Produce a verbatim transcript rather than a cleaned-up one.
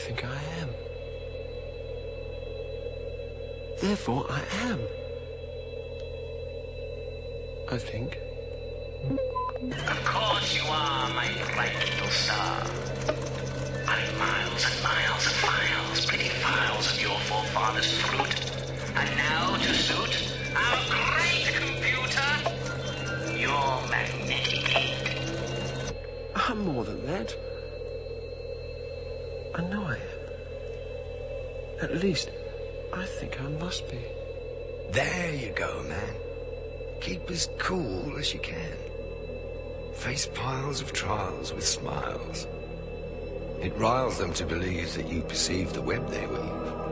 think I am. Therefore, I am. I think. Of course you are, my bright little star. I've miles and miles of files, pretty files of your forefathers' fruit. And now to suit our great computer, your magnetic ink. I'm more than that. I know I am. At least, I think I must be. There you go, man. Keep as cool as you can. Face piles of trials with smiles. It riles them to believe that you perceive the web they weave.